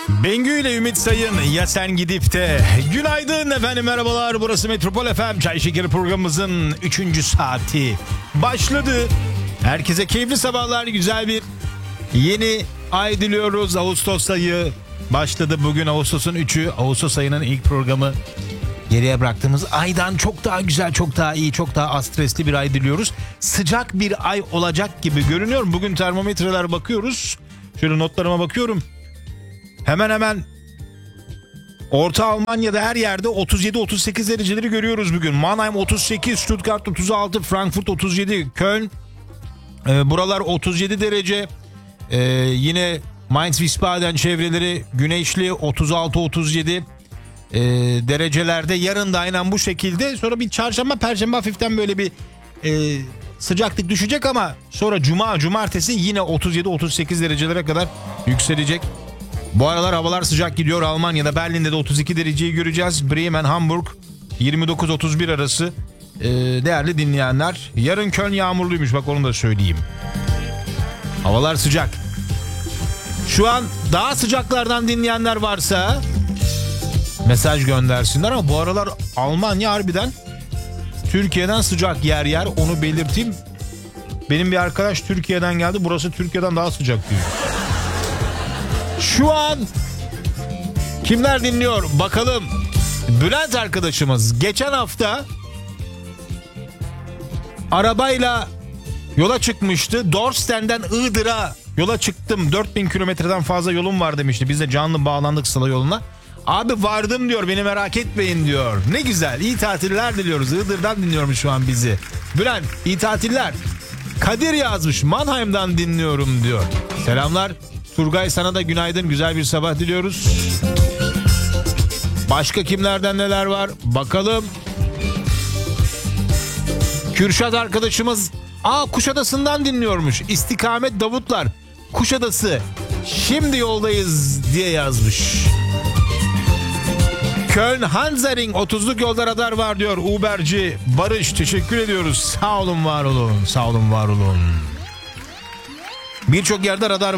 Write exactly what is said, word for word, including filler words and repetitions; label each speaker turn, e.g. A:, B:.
A: Bengü ile Ümit Sayın ya sen gidip de. Günaydın efendim, merhabalar, burası Metropol F M. Çay Şekeri programımızın üçüncü saati başladı. Herkese keyifli sabahlar, güzel bir yeni ay diliyoruz. Ağustos ayı başladı, bugün Ağustos'un üçü. Ağustos ayının ilk programı. Geriye bıraktığımız aydan çok daha güzel, çok daha iyi, çok daha az stresli bir ay diliyoruz. Sıcak bir ay olacak gibi görünüyor. Bugün termometreler bakıyoruz. Şöyle notlarıma bakıyorum. Hemen hemen Orta Almanya'da her yerde otuz yedi otuz sekiz dereceleri görüyoruz bugün. Mannheim otuz sekiz, Stuttgart otuz altı, Frankfurt otuz yedi, Köln e, buralar otuz yedi derece. E, yine Mainz Wiesbaden çevreleri güneşli otuz altı otuz yedi e, derecelerde. Yarın da aynen bu şekilde. Sonra bir çarşamba perşembe hafiften böyle bir e, sıcaklık düşecek ama sonra cuma cumartesi yine otuz yedi otuz sekiz derecelere kadar yükselecek. Bu aralar havalar sıcak gidiyor. Almanya'da, Berlin'de de otuz iki dereceyi göreceğiz. Bremen, Hamburg yirmi dokuz otuz bir arası. Ee, değerli dinleyenler, yarın Köln yağmurluymuş, bak onu da söyleyeyim. Havalar sıcak. Şu an daha sıcaklardan dinleyenler varsa mesaj göndersinler ama bu aralar Almanya harbiden Türkiye'den sıcak yer yer, onu belirteyim. Benim bir arkadaş Türkiye'den geldi, burası Türkiye'den daha sıcak diyor. Şu an kimler dinliyor bakalım. Bülent arkadaşımız geçen hafta arabayla yola çıkmıştı. Dorsten'den Iğdır'a yola çıktım. dört bin kilometreden fazla yolum var demişti. Biz de canlı bağlandık Sıla yoluna. Abi vardım diyor, beni merak etmeyin diyor. Ne güzel, iyi tatiller diliyoruz. Iğdır'dan dinliyormuş şu an bizi. Bülent, iyi tatiller. Kadir yazmış, Mannheim'dan dinliyorum diyor. Selamlar. Turgay, sana da günaydın, güzel bir sabah diliyoruz. Başka kimlerden neler var bakalım. Kürşat arkadaşımız aa Kuşadası'ndan dinliyormuş. İstikamet Davutlar, Kuşadası, şimdi yoldayız diye yazmış. Köln Hansaring otuzluk yolda radar var diyor Uberci Barış, teşekkür ediyoruz. Sağ olun, var olun, sağ olun, var olun. Birçok yerde radar